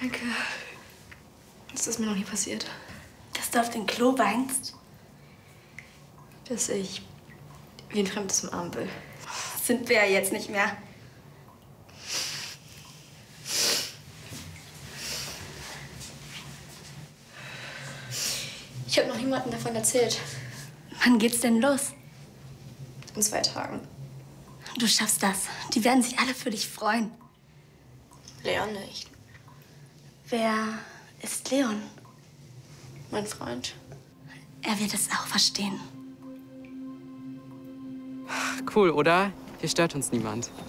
Danke. Das ist mir noch nie passiert. Dass du auf dem Klo weinst? Dass ich wie ein Fremdes umarmen will. Sind wir ja jetzt nicht mehr. Ich habe noch niemandem davon erzählt. Wann geht's denn los? In 2 Tagen. Du schaffst das. Die werden sich alle für dich freuen. Leon nicht. Wer ist Leon? Mein Freund. Er wird es auch verstehen. Cool, oder? Hier stört uns niemand.